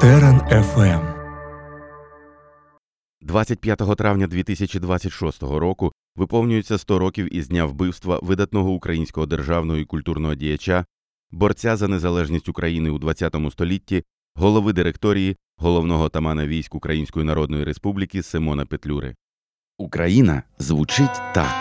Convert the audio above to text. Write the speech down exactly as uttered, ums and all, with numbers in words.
Терен еф ем. двадцять п'ятого травня дві тисячі двадцять шостого року виповнюється сто років із дня вбивства видатного українського державного і культурного діяча, борця за незалежність України у ХХ столітті, голови директорії, головного отамана військ Української Народної Республіки Симона Петлюри. Україна звучить так.